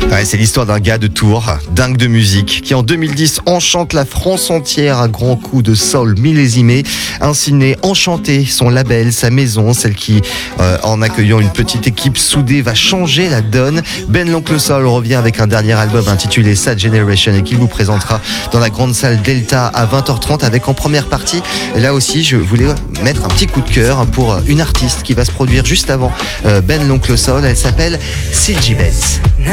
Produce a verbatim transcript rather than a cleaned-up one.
Ouais, c'est l'histoire d'un gars de Tours, dingue de musique, qui en deux mille dix enchante la France entière à grands coups de soul millésimé. Ainsi naît Enchanté, son label, sa maison, celle qui, euh, en accueillant une petite équipe soudée, va changer la donne. Ben l'Oncle Soul revient avec un dernier album intitulé Sad Generation et qu'il vous présentera dans la grande salle Delta à vingt heures trente avec en première partie, là aussi, je voulais mettre un petit coup de cœur pour une artiste qui va se produire juste avant Ben l'Oncle Soul. Elle s'appelle Silgy Betts.